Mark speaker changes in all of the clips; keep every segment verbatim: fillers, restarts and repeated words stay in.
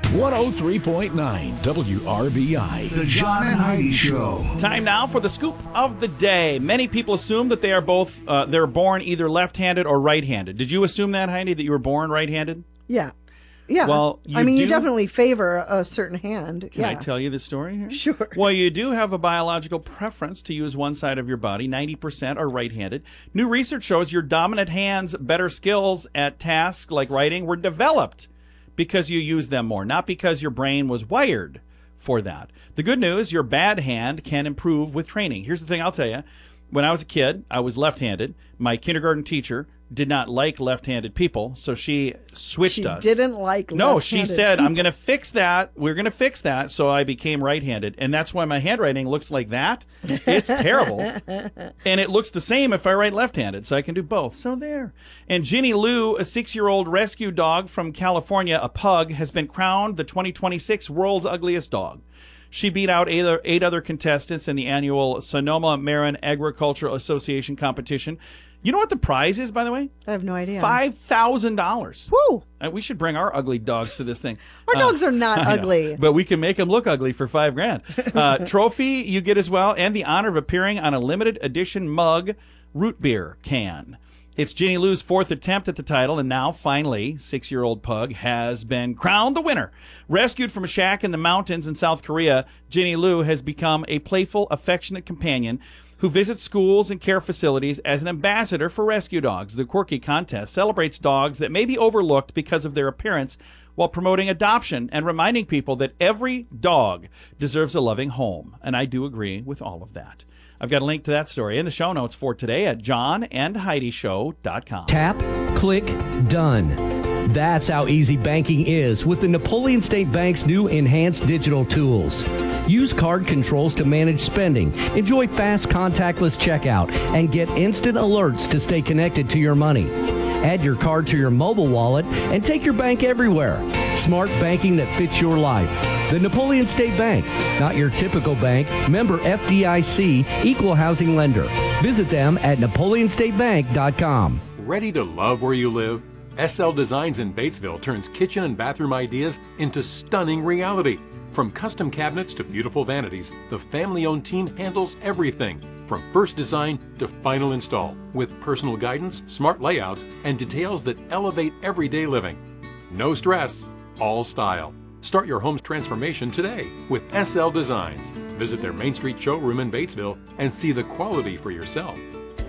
Speaker 1: one oh three point nine W R B I.
Speaker 2: The John and Heidi Show.
Speaker 3: Time now for the scoop of the day. Many people assume that they are both, uh, they're born either left-handed or right-handed. Did you assume that, Heidi, that you were born right-handed?
Speaker 4: Yeah. Yeah.
Speaker 3: Well, you
Speaker 4: I mean,
Speaker 3: do-
Speaker 4: you definitely favor a certain hand.
Speaker 3: Can
Speaker 4: yeah.
Speaker 3: I tell you the story here?
Speaker 4: Sure.
Speaker 3: Well, you do have a biological preference to use one side of your body. ninety percent are right-handed. New research shows your dominant hand's better skills at tasks like writing were developed because you use them more, not because your brain was wired for that. The good news, your bad hand can improve with training. Here's the thing I'll tell you. When I was a kid, I was left-handed. My kindergarten teacher did not like left-handed people, so she switched
Speaker 4: She
Speaker 3: us.
Speaker 4: didn't like
Speaker 3: No, she
Speaker 4: left-handed
Speaker 3: said, I'm
Speaker 4: people.
Speaker 3: going to fix that. We're going to fix that. So I became right-handed. And that's why my handwriting looks like that. It's terrible. And it looks the same if I write left-handed, so I can do both. So there. And Ginny Lou, a six-year-old rescue dog from California, a pug, has been crowned the twenty twenty-six World's Ugliest Dog. She beat out eight other, eight other contestants in the annual Sonoma Marin Agricultural Association competition. You know what the prize is, by the way?
Speaker 4: I have no idea.
Speaker 3: five thousand dollars.
Speaker 4: Woo!
Speaker 3: Uh, we should bring our ugly dogs to this thing.
Speaker 4: Our
Speaker 3: Uh,
Speaker 4: dogs are not
Speaker 3: I know,
Speaker 4: ugly.
Speaker 3: but we can make them look ugly for five grand. Uh, trophy you get as well, and the honor of appearing on a limited edition mug root beer can. It's Ginny Lou's fourth attempt at the title, and now, finally, six-year-old pug has been crowned the winner. Rescued from a shack in the mountains in South Korea, Ginny Lou has become a playful, affectionate companion who visits schools and care facilities as an ambassador for rescue dogs. The quirky contest celebrates dogs that may be overlooked because of their appearance while promoting adoption and reminding people that every dog deserves a loving home. And I do agree with all of that. I've got a link to that story in the show notes for today at john and heidi show dot com.
Speaker 5: Tap, click, done. That's how easy banking is with the Napoleon State Bank's new enhanced digital tools. Use card controls to manage spending, enjoy fast contactless checkout, and get instant alerts to stay connected to your money. Add your card to your mobile wallet and take your bank everywhere. Smart banking that fits your life. The Napoleon State Bank, not your typical bank, member F D I C, equal housing lender. Visit them at napoleon state bank dot com.
Speaker 6: Ready to love where you live? S L Designs in Batesville turns kitchen and bathroom ideas into stunning reality. From custom cabinets to beautiful vanities, the family-owned team handles everything, from first design to final install, with personal guidance, smart layouts, and details that elevate everyday living. No stress, all style. Start your home's transformation today with S L Designs. Visit their Main Street showroom in Batesville and see the quality for yourself.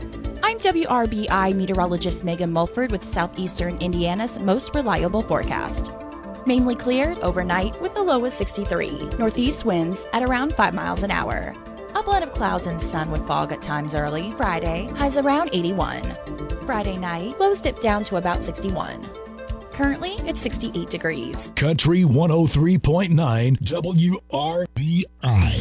Speaker 7: I'm W R B I meteorologist Megan Mulford with Southeastern Indiana's most reliable forecast. Mainly cleared overnight with a low of sixty-three. Northeast winds at around five miles an hour. A blend of clouds and sun with fog at times early. Friday, highs around eighty-one. Friday night, lows dip down to about sixty-one. Currently, it's sixty-eight degrees.
Speaker 1: Country one oh three point nine W R B I.